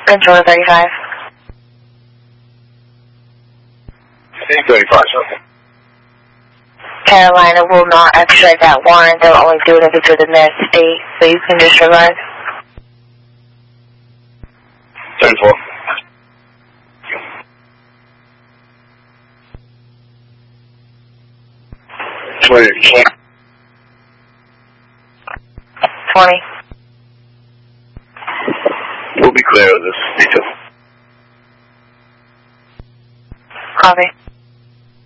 Control 35. 35, okay. Carolina will not extradite that warrant. They'll only do it if it's within their state, so you can disregard. 34. Twenty. 20. We'll be clear of this detail. Copy.